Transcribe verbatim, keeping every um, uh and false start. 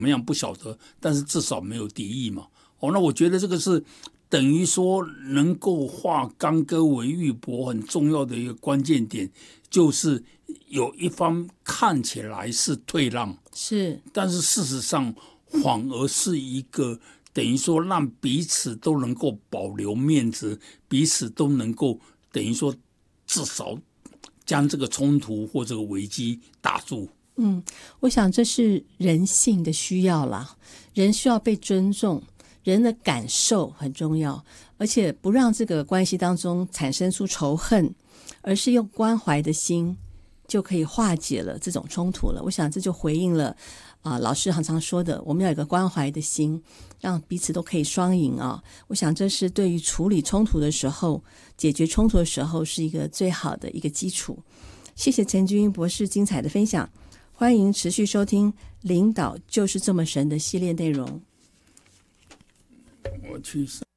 么样不晓得，但是至少没有敌意嘛。哦，那我觉得这个是等于说能够化干戈为玉帛很重要的一个关键点，就是有一方看起来是退让， 是， 但是事实上反而是一个等于说让彼此都能够保留面子，彼此都能够等于说至少将这个冲突或这个危机打住。 嗯，我想这是人性的需要啦，人需要被尊重，人的感受很重要，而且不让这个关系当中产生出仇恨，而是用关怀的心就可以化解了这种冲突了。我想这就回应了啊、呃，老师常常说的，我们要有一个关怀的心，让彼此都可以双赢啊。我想这是对于处理冲突的时候，解决冲突的时候是一个最好的一个基础。谢谢陈君英博士精彩的分享，欢迎持续收听《领导就是这么神》的系列内容。 我去。